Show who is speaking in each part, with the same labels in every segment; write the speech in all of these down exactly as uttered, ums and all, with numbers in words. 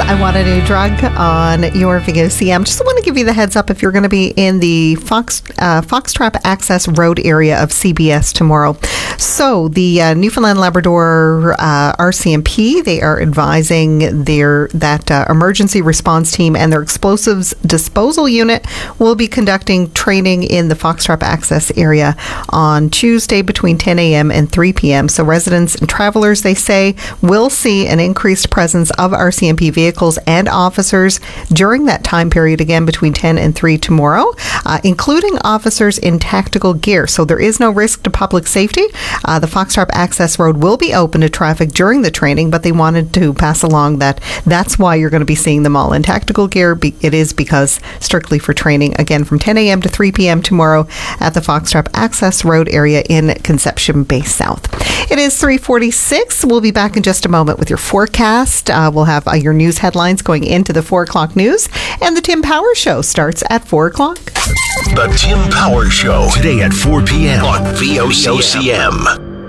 Speaker 1: I Want a New Drug on your V O C M. Just want to give you the heads up if you're going to be in the Fox uh, Foxtrap Access Road area of C B S tomorrow. So the uh, Newfoundland Labrador uh, R C M P, they are advising their that uh, emergency response team and their explosives disposal unit will be conducting training in the Foxtrap Access area on Tuesday between ten a.m. and three p.m. So residents and travelers, they say, will see an increased presence of R C M P vehicles and officers during that time period, again between ten and three tomorrow, uh, including officers in tactical gear. So there is no risk to public safety. Uh, the Foxtrap Access Road will be open to traffic during the training, but they wanted to pass along that that's why you're going to be seeing them all in tactical gear. It is because strictly for training, again from ten a.m. to three p.m. tomorrow at the Foxtrap Access Road area in Conception Bay South. It is three forty-six. We'll be back in just a moment with your forecast. Uh, we'll have uh, your news headlines going into the four o'clock news, and the Tim Power Show starts at four o'clock.
Speaker 2: The Tim Power Show, today at four p.m. on V O C M.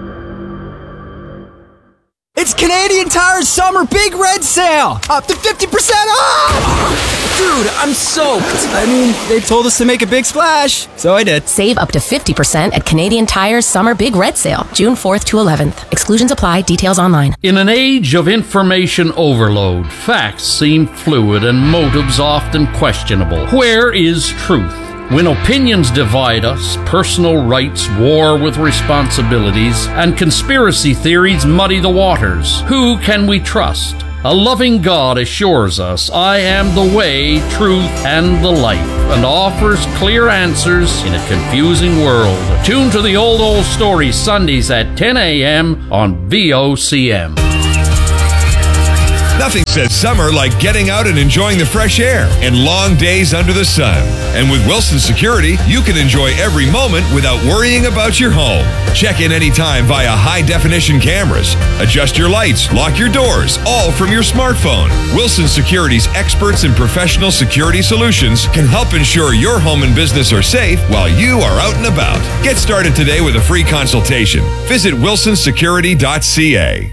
Speaker 3: It's Canadian Tire's Summer Big Red Sale! Up to fifty percent off! Dude, I'm soaked. I mean, they told us to make a big splash, so I did.
Speaker 4: Save up to fifty percent at Canadian Tire's Summer Big Red Sale, June fourth to eleventh. Exclusions apply. Details online.
Speaker 5: In an age of information overload, facts seem fluid and motives often questionable. Where is truth? When opinions divide us, personal rights war with responsibilities, and conspiracy theories muddy the waters, who can we trust? A loving God assures us, I am the way, truth, and the life, and offers clear answers in a confusing world. Tune to the Old Old Story Sundays at ten a.m. on V O C M.
Speaker 6: Nothing says summer like getting out and enjoying the fresh air and long days under the sun. And with Wilson Security, you can enjoy every moment without worrying about your home. Check in anytime via high-definition cameras. Adjust your lights, lock your doors, all from your smartphone. Wilson Security's experts in professional security solutions can help ensure your home and business are safe while you are out and about. Get started today with a free consultation. Visit wilson security dot c a.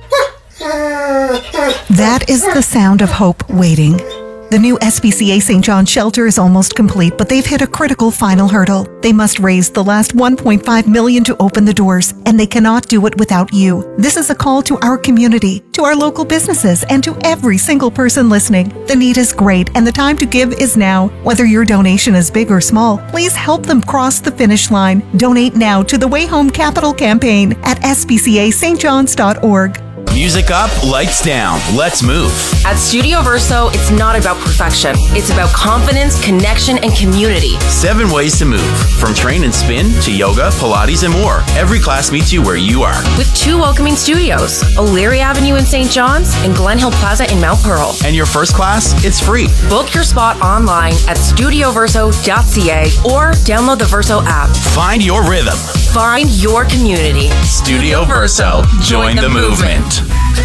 Speaker 1: That is the sound of hope waiting. The new S P C A Saint John shelter is almost complete, but they've hit a critical final hurdle. They must raise the last one point five million dollars to open the doors, and they cannot do it without you. This is a call to our community, to our local businesses, and to every single person listening. The need is great, and the time to give is now. Whether your donation is big or small, please help them cross the finish line. Donate now to the Way Home Capital campaign at s p c a st johns dot org.
Speaker 7: Music up, lights down. Let's move.
Speaker 4: At Studio Verso, it's not about perfection. It's about confidence, connection, and community.
Speaker 7: Seven ways to move. From train and spin to yoga, Pilates, and more. Every class meets you where you are.
Speaker 4: With two welcoming studios, O'Leary Avenue in Saint John's and Glen Hill Plaza in Mount Pearl.
Speaker 7: And your first class, it's free.
Speaker 4: Book your spot online at studio verso dot c a or download the Verso app.
Speaker 7: Find your rhythm.
Speaker 4: Find your community.
Speaker 7: Studio Verso. Join, Join the, the movement. movement.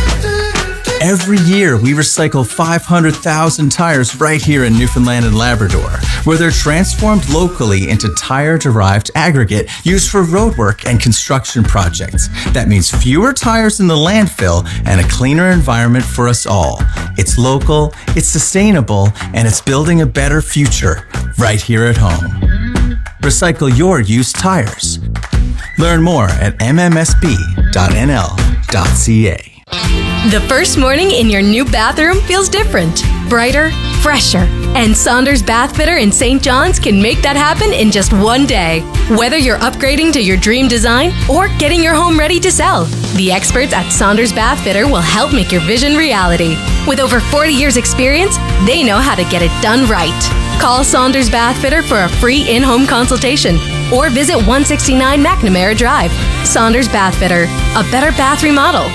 Speaker 3: Every year, we recycle five hundred thousand tires right here in Newfoundland and Labrador, where they're transformed locally into tire-derived aggregate used for roadwork and construction projects. That means fewer tires in the landfill and a cleaner environment for us all. It's local, it's sustainable, and it's building a better future right here at home. Recycle your used tires. Learn more at m m s b dot n l dot c a.
Speaker 8: The first morning in your new bathroom feels different, brighter, fresher. And Saunders Bath Fitter in Saint John's can make that happen in just one day. Whether you're upgrading to your dream design or getting your home ready to sell, the experts at Saunders Bath Fitter will help make your vision reality. With over forty years experience, they know how to get it done right. Call Saunders Bath Fitter for a free in-home consultation or visit one sixty-nine McNamara Drive. Saunders Bath Fitter, a better bath remodel.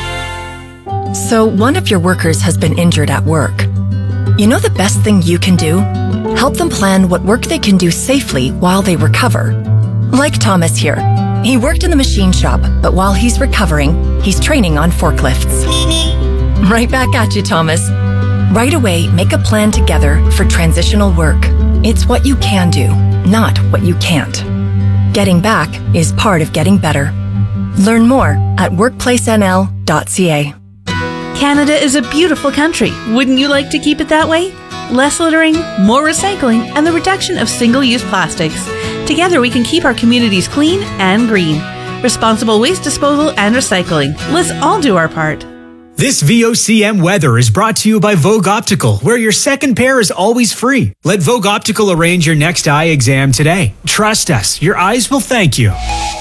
Speaker 9: So one of your workers has been injured at work. You know the best thing you can do? Help them plan what work they can do safely while they recover. Like Thomas here. He worked in the machine shop, but while he's recovering, he's training on forklifts. Right back at you, Thomas. Right away, make a plan together for transitional work. It's what you can do, not what you can't. Getting back is part of getting better. Learn more at workplace n l dot c a.
Speaker 10: Canada is a beautiful country. Wouldn't you like to keep it that way? Less littering, more recycling, and the reduction of single-use plastics. Together we can keep our communities clean and green. Responsible waste disposal and recycling. Let's all do our part.
Speaker 11: This V O C M weather is brought to you by Vogue Optical, where your second pair is always free. Let Vogue Optical arrange your next eye exam today. Trust us, your eyes will thank you.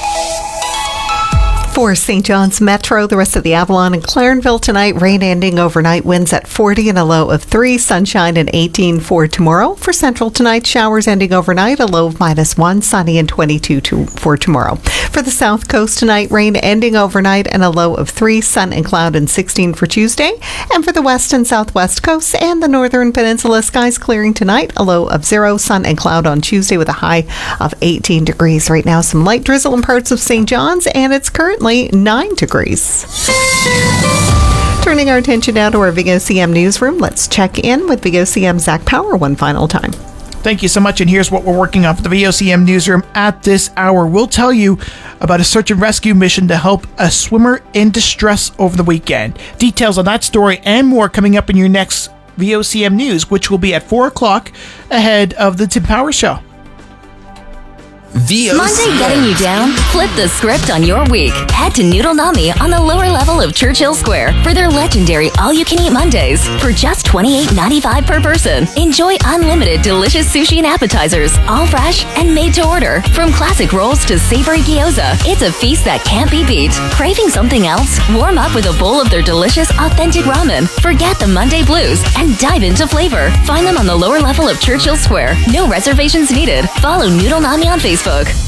Speaker 1: For Saint John's Metro, the rest of the Avalon and Clarenville tonight, rain ending overnight, winds at forty and a low of three, sunshine and eighteen for tomorrow. For Central tonight, showers ending overnight, a low of minus one, sunny and twenty-two to, for tomorrow. For the South Coast tonight, rain ending overnight and a low of three, sun and cloud and sixteen for Tuesday. And for the West and Southwest coasts and the Northern Peninsula, skies clearing tonight, a low of zero, sun and cloud on Tuesday with a high of eighteen degrees. Right now, some light drizzle in parts of Saint John's, and it's currently nine degrees. Turning our attention now to our V O C M newsroom, let's check in with V O C M Zach Power one final time.
Speaker 12: Thank you so much, and here's what we're working on for the V O C M newsroom at this hour. We'll tell you about a search and rescue mission to help a swimmer in distress over the weekend. Details on that story and more coming up in your next V O C M news, which will be at four o'clock ahead of the Tim Power Show.
Speaker 13: V O C M. Monday getting you down? Flip the script on your week. Head to Noodle Nami on the lower level of Churchill Square for their legendary all-you-can-eat Mondays for just twenty-eight ninety-five per person. Enjoy unlimited delicious sushi and appetizers, all fresh and made to order. From classic rolls to savory gyoza, it's a feast that can't be beat. Craving something else? Warm up with a bowl of their delicious, authentic ramen. Forget the Monday blues and dive into flavor. Find them on the lower level of Churchill Square. No reservations needed. Follow Noodle Nami on Facebook.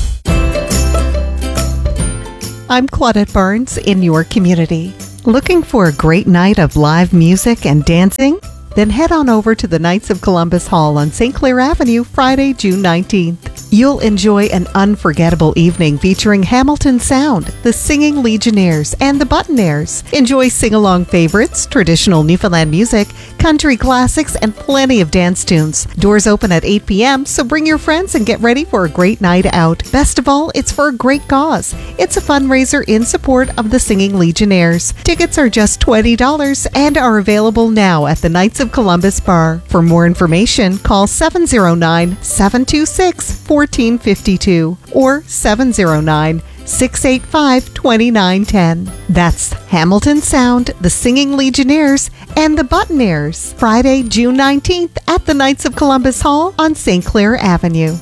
Speaker 1: I'm Claudette Barnes in your community. Looking for a great night of live music and dancing? Then head on over to the Knights of Columbus Hall on Saint Clair Avenue, Friday, June nineteenth. You'll enjoy an unforgettable evening featuring Hamilton Sound, the Singing Legionnaires, and the Buttonaires. Enjoy sing-along favorites, traditional Newfoundland music, country classics, and plenty of dance tunes. Doors open at eight p.m., so bring your friends and get ready for a great night out. Best of all, it's for a great cause. It's a fundraiser in support of the Singing Legionnaires. Tickets are just twenty dollars and are available now at the Knights of Columbus Bar. For more information, call seven oh nine, seven two six, one four five two or seven oh nine, six eight five, two nine one zero. That's Hamilton Sound, the Singing Legionnaires, and the Buttonaires. Friday, June nineteenth at the Knights of Columbus Hall on Saint Clair Avenue.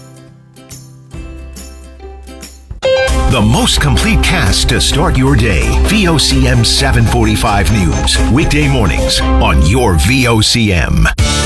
Speaker 2: The most complete cast to start your day. V O C M seven forty-five News. Weekday mornings on your V O C M.